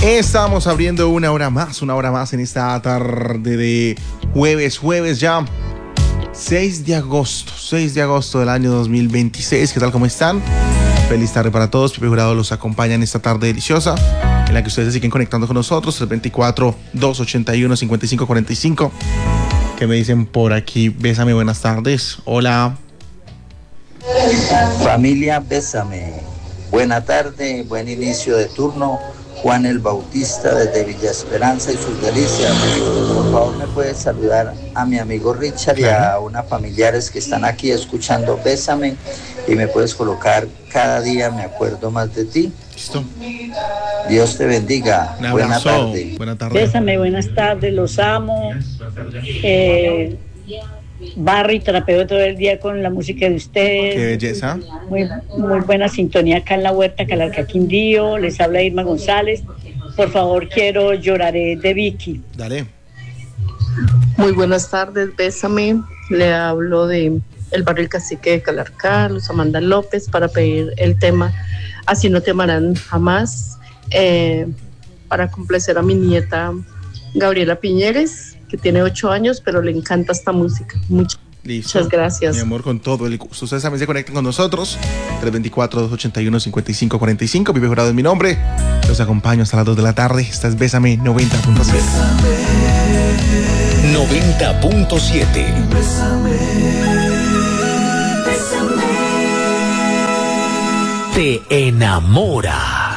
Estamos abriendo una hora más en esta tarde de jueves ya 6 de agosto del año 2026. ¿Qué tal? ¿Cómo están? Feliz tarde para todos. Pipe Jurado los acompaña en esta tarde deliciosa en la que ustedes se siguen conectando con nosotros. 324-281-5545. ¿Qué me dicen por aquí? Bésame, buenas tardes. Hola. Familia, bésame. Buena tarde, buen inicio de turno. Juan el Bautista desde Villa Esperanza y sus delicias. Por favor, ¿me puedes saludar a mi amigo Richard y a unas familiares que están aquí escuchando Bésame? Y me puedes colocar Cada día me acuerdo más de ti. Listo. Dios te bendiga. Buena tarde. Buena tarde. Bésame, buenas tardes, los amo. Barry, trapeo todo el día con la música de ustedes. Qué belleza. Muy buena sintonía acá en la huerta Calarcá Quindío. Les habla Irma González. Por favor, quiero Lloraré de Vicky. Dale. Muy buenas tardes, Bésame. Le hablo de el barrio El Cacique de Calarcá, Luz Amanda López, para pedir el tema Así no te amarán jamás, para complacer a mi nieta Gabriela Piñeres, que tiene 8 años, pero le encanta esta música. Muchas gracias. Mi amor, con todo el gusto. Ustedes también se conectan con nosotros. 324-281-5545. Pipe Jurado es mi nombre. Los acompaño hasta las 2 de la tarde. Esta es Bésame 90.7. 90.7. Te enamora.